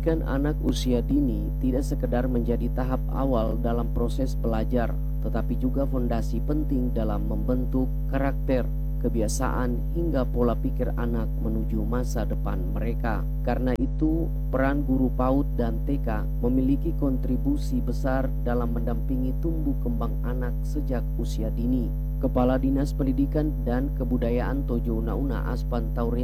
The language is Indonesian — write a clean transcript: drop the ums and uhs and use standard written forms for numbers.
Pendidikan anak usia dini tidak sekedar menjadi tahap awal dalam proses belajar, tetapi juga fondasi penting dalam membentuk karakter, kebiasaan, hingga pola pikir anak menuju masa depan mereka. Karena itu, peran guru PAUD dan TK memiliki kontribusi besar dalam mendampingi tumbuh kembang anak sejak usia dini. Kepala Dinas Pendidikan dan Kebudayaan Tojo Una Una Aspan Taurin